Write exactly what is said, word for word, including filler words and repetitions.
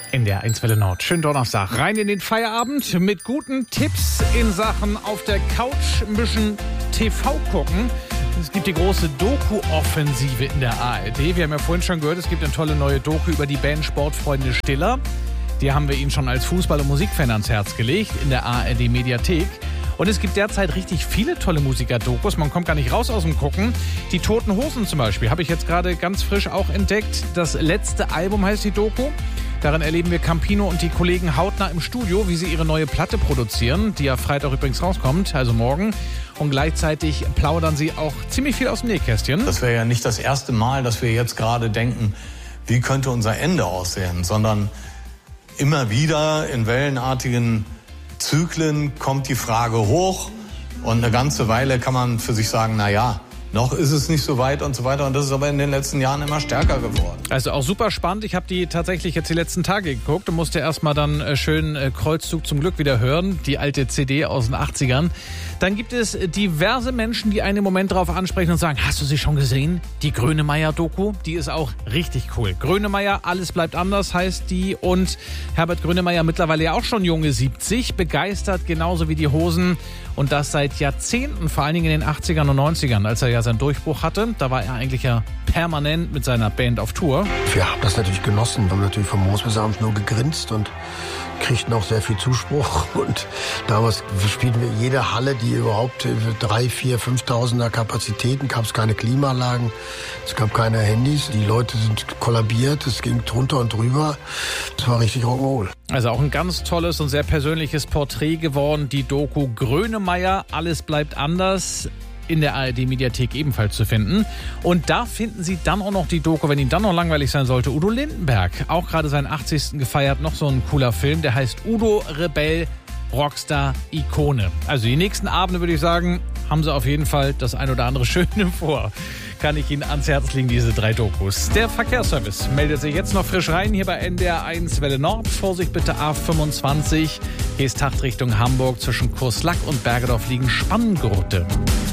In der eins Welle Nord. Schönen Donnerstag. Rein in den Feierabend mit guten Tipps in Sachen auf der Couch ein bisschen T V gucken. Es gibt die große Doku-Offensive in der A R D. Wir haben ja vorhin schon gehört, es gibt eine tolle neue Doku über die Band Sportfreunde Stiller. Die haben wir Ihnen schon als Fußball- und Musikfan ans Herz gelegt in der A R D-Mediathek. Und es gibt derzeit richtig viele tolle Musiker-Dokus. Man kommt gar nicht raus aus dem Gucken. Die Toten Hosen zum Beispiel habe ich jetzt gerade ganz frisch auch entdeckt. Das letzte Album heißt die Doku. Darin erleben wir Campino und die Kollegen hautnah im Studio, wie sie ihre neue Platte produzieren, die ja Freitag übrigens rauskommt, also morgen. Und gleichzeitig plaudern sie auch ziemlich viel aus dem Nähkästchen. Das wäre ja nicht das erste Mal, dass wir jetzt gerade denken, wie könnte unser Ende aussehen, sondern immer wieder in wellenartigen Zyklen kommt die Frage hoch und eine ganze Weile kann man für sich sagen, na ja, noch ist es nicht so weit und so weiter. Und das ist aber in den letzten Jahren immer stärker geworden. Also auch super spannend. Ich habe die tatsächlich jetzt die letzten Tage geguckt und musste erstmal dann äh, schön äh, Kreuzzug zum Glück wieder hören. Die alte C D aus den achtzigern. Dann gibt es diverse Menschen, die einen im Moment darauf ansprechen und sagen, hast du sie schon gesehen? Die Grönemeyer-Doku, die ist auch richtig cool. Grönemeyer, alles bleibt anders, heißt die. Und Herbert Grönemeyer, mittlerweile ja auch schon junge siebzig, begeistert genauso wie die Hosen. Und das seit Jahrzehnten, vor allen Dingen in den achtzigern und neunzigern, als er ja seinen Durchbruch hatte. Da war er eigentlich ja permanent mit seiner Band auf Tour. Wir haben das natürlich genossen. Wir haben natürlich vom Morgens bis abends nur gegrinst und kriegten auch sehr viel Zuspruch. Und damals spielten wir jede Halle, die überhaupt drei, vier, fünftausender Kapazitäten, gab es keine Klimaanlagen, es gab keine Handys. Die Leute sind kollabiert, es ging drunter und drüber. Es war richtig Rock'n'Roll. Also auch ein ganz tolles und sehr persönliches Porträt geworden. Die Doku Grönemeyer, alles bleibt anders. In der A R D-Mediathek ebenfalls zu finden. Und da finden Sie dann auch noch die Doku, wenn Ihnen dann noch langweilig sein sollte, Udo Lindenberg. Auch gerade seinen achtzigsten gefeiert, noch so ein cooler Film, der heißt Udo Rebell, Rockstar, Ikone. Also die nächsten Abende, würde ich sagen, haben Sie auf jeden Fall das ein oder andere Schöne vor. Kann ich Ihnen ans Herz legen, diese drei Dokus. Der Verkehrsservice meldet sich jetzt noch frisch rein, hier bei N D R eins Welle Nord. Vorsicht bitte A fünfundzwanzig. Hier ist Takt Richtung Hamburg. Zwischen Kurslack und Bergedorf liegen Spanngurte.